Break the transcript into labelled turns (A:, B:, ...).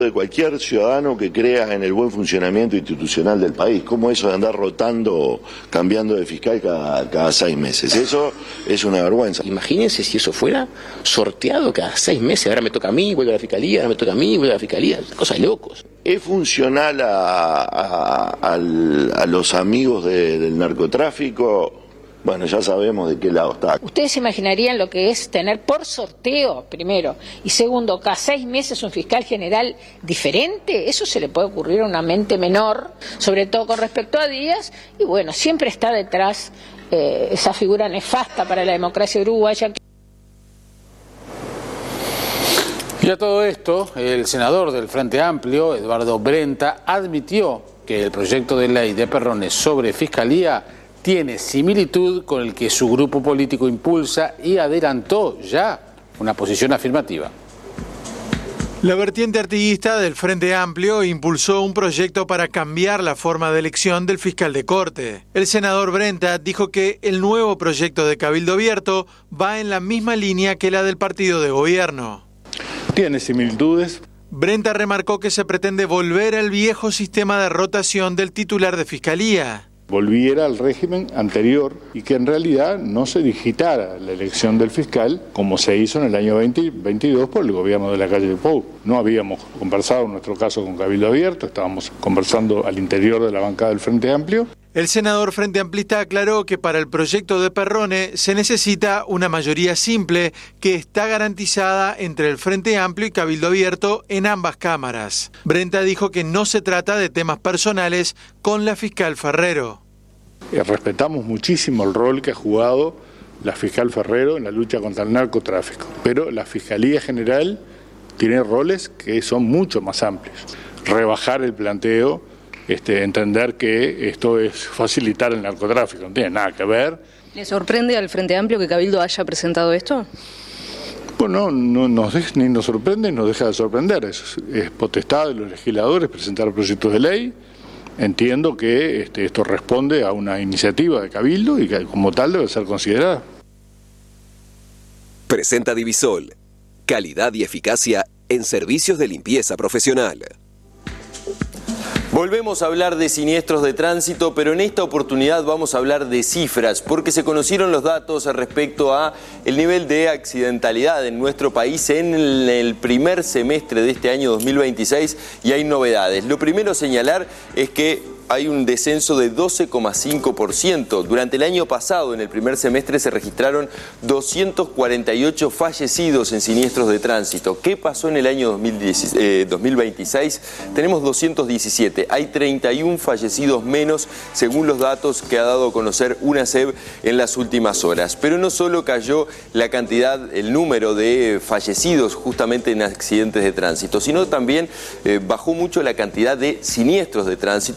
A: de cualquier ciudadano que crea en el buen funcionamiento institucional del país. ¿Cómo eso de andar rotando, cambiando de fiscal cada 6 meses? Eso es una vergüenza.
B: Imagínense si eso fuera sorteado cada 6 meses. Ahora me toca a mí, vuelvo a la fiscalía, ahora me toca a mí, vuelvo a la fiscalía. Cosas de locos.
A: ¿Es funcional a los amigos del narcotráfico? Bueno, ya sabemos de qué lado está.
C: ¿Ustedes se imaginarían lo que es tener por sorteo, primero, y segundo, cada 6 meses un fiscal general diferente? Eso se le puede ocurrir a una mente menor, sobre todo con respecto a Díaz, y bueno, siempre está detrás esa figura nefasta para la democracia uruguaya.
D: Y a todo esto, el senador del Frente Amplio, Eduardo Brenta, admitió que el proyecto de ley de Perrone sobre fiscalía tiene similitud con el que su grupo político impulsa y adelantó ya una posición afirmativa.
E: La vertiente artiguista del Frente Amplio impulsó un proyecto para cambiar la forma de elección del fiscal de corte. El senador Brenta dijo que el nuevo proyecto de Cabildo Abierto va en la misma línea que la del partido de gobierno.
F: Tiene similitudes.
E: Brenta remarcó que se pretende volver al viejo sistema de rotación del titular de fiscalía.
F: Volviera al régimen anterior y que en realidad no se digitara la elección del fiscal como se hizo en el año 2022 por el gobierno de la calle de Pou. No habíamos conversado en nuestro caso con Cabildo Abierto, estábamos conversando al interior de la bancada del Frente Amplio.
E: El senador Frente Amplista aclaró que para el proyecto de Perrone se necesita una mayoría simple que está garantizada entre el Frente Amplio y Cabildo Abierto en ambas cámaras. Brenta dijo que no se trata de temas personales con la fiscal Ferrero.
F: Respetamos muchísimo el rol que ha jugado la fiscal Ferrero en la lucha contra el narcotráfico, pero la Fiscalía General tiene roles que son mucho más amplios. Rebajar el planteo, entender que esto es facilitar el narcotráfico, no tiene nada que ver.
G: ¿Le sorprende al Frente Amplio que Cabildo haya presentado esto?
F: Bueno, ni nos sorprende ni nos deja de sorprender. Es potestad de los legisladores presentar proyectos de ley. Entiendo que esto responde a una iniciativa de Cabildo y que como tal debe ser considerada.
H: Presenta Divisol. Calidad y eficacia en servicios de limpieza profesional.
I: Volvemos a hablar de siniestros de tránsito, pero en esta oportunidad vamos a hablar de cifras, porque se conocieron los datos respecto a el nivel de accidentalidad en nuestro país en el primer semestre de este año 2026 y hay novedades. Lo primero a señalar es que hay un descenso de 12,5%. Durante el año pasado, en el primer semestre, se registraron 248 fallecidos en siniestros de tránsito. ¿Qué pasó en el año 2026? Tenemos 217. Hay 31 fallecidos menos, según los datos que ha dado a conocer UNACEB en las últimas horas. Pero no solo cayó la cantidad, el número de fallecidos justamente en accidentes de tránsito, sino también bajó mucho la cantidad de siniestros de tránsito.